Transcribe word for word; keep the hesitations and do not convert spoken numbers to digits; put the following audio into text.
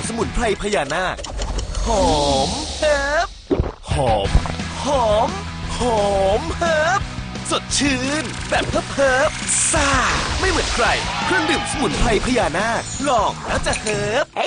สมุนไพรพญานาคหอมเฮิบหอมหอมหอมเฮิบสดชื่นแบบเฮิบเฮิบซ่าไม่เหมือนใครเครื่องดื่มสมุนไพรพญานาคลองแล้วจะเฮิบ